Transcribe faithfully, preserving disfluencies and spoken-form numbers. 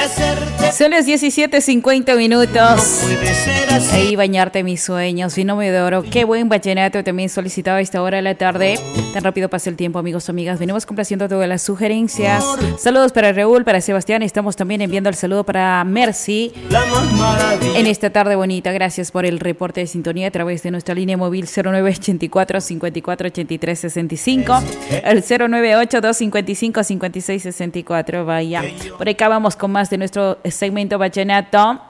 Son las diecisiete cincuenta minutos. Ahí bañarte mis sueños, binomio de oro. Qué buen vallenato también solicitado a esta hora de la tarde. Tan rápido pasa el tiempo, amigos, amigas. Venimos complaciendo todas las sugerencias. Saludos para Raúl, para Sebastián. Estamos también enviando el saludo para Mercy en esta tarde bonita. Gracias por el reporte de sintonía a través de nuestra línea móvil cero nueve ochenta y cuatro, cincuenta y cuatro, ochenta y tres, sesenta y cinco, el cero nueve ocho, doscientos cincuenta y cinco, cincuenta y seis sesenta y cuatro. Vaya, por acá vamos con más de nuestro segmento vallenato.